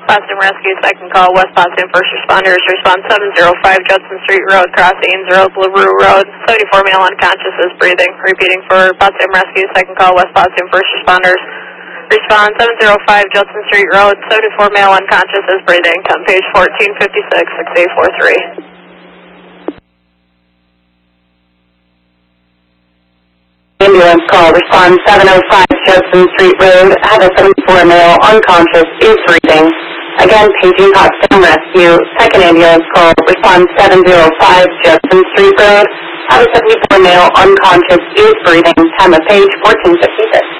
Potsdam Rescue, second call, West Potsdam first responders, response 705 Judson Street Road, crossing 0 LaRue Road, 74 male unconscious is breathing. Repeating for Potsdam Rescue, second call, West Potsdam first responders, response 705 Judson Street Road, 74 male unconscious is breathing. On page 1456, 6843. Ambulance call, response 705 Judson Street Road, have a 74 male unconscious is breathing. Again, paging Potsdam Rescue, second ambulance call, response 705 Judson Street Road, have a 74 male unconscious is breathing. Time of page 1456.